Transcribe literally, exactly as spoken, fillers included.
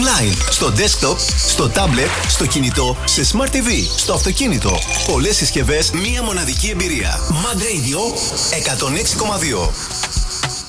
online, στο desktop, στο tablet, στο κινητό, σε Smart τι βι, στο αυτοκίνητο. Πολλές συσκευές, μία μοναδική εμπειρία. Mad Radio εκατόν έξι κόμμα δύο.